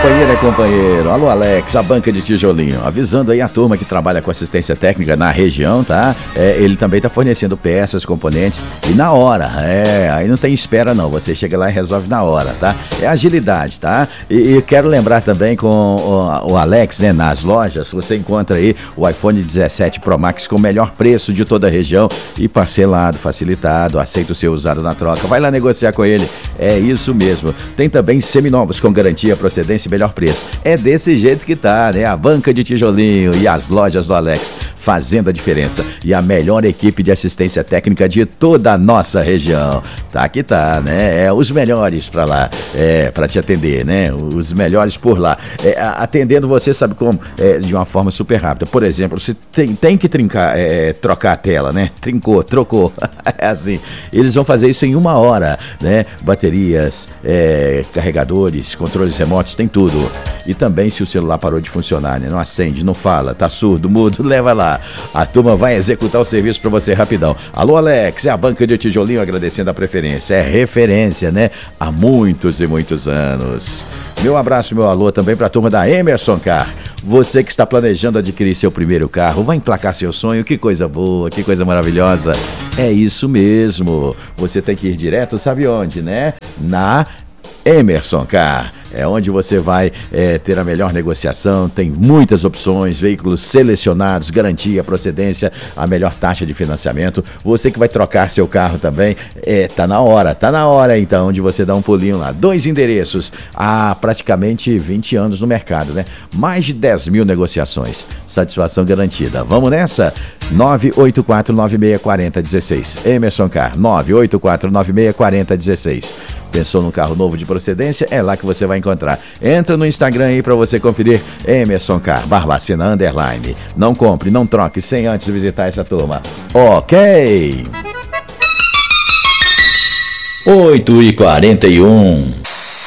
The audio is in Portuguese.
companheira e companheiro. Alô, Alex, a banca de tijolinho. Avisando aí a turma que trabalha com assistência técnica na região, tá? Ele também tá fornecendo peças, componentes e na hora. Aí não tem espera não, você chega lá e resolve na hora, tá? É agilidade, tá? E quero lembrar também com o Alex, né? Nas lojas, você encontra aí o iPhone 17 Pro Max com o melhor preço de toda a região e parcelado, facilitado, aceita o seu usado na troca. Vai lá negociar com ele. É isso mesmo. Tem também seminovos com garantia, procedência e melhor preço. É desse jeito que tá, né? A banca de tijolinho e as lojas do Alex fazendo a diferença. E a melhor equipe de assistência técnica de toda a nossa região. Tá que tá, né? Os melhores pra lá, pra te atender, né? Os melhores por lá. Atendendo você, sabe como? De uma forma super rápida. Por exemplo, você tem que trocar a tela, né? Trocou. É assim. Eles vão fazer isso em 1 hora, né? Baterias, carregadores, controles remotos, tem tudo. E também se o celular parou de funcionar, né? Não acende, não fala, tá surdo, mudo, leva lá. A turma vai executar o serviço pra você rapidão. Alô, Alex, é a banca de tijolinho agradecendo a preferência. É referência, né? Há muitos e muitos anos. Meu abraço, meu alô também pra turma da Emerson Car. Você que está planejando adquirir seu primeiro carro, vai emplacar seu sonho, que coisa boa, que coisa maravilhosa. É isso mesmo. Você tem que ir direto, sabe onde, né? Na Emerson Car. É onde você vai ter a melhor negociação, tem muitas opções, veículos selecionados, garantia, procedência, a melhor taxa de financiamento. Você que vai trocar seu carro também, tá na hora então de você dar um pulinho lá. 2 endereços, há praticamente 20 anos no mercado, né? Mais de 10 mil negociações, satisfação garantida. Vamos nessa? 984964016, Emerson Car, 984964016. Pensou num carro novo de procedência? É lá que você vai encontrar. Entra no Instagram aí pra você conferir. Emerson Car, Barbacena _. Não compre, não troque sem antes visitar essa turma. Ok. 8h41.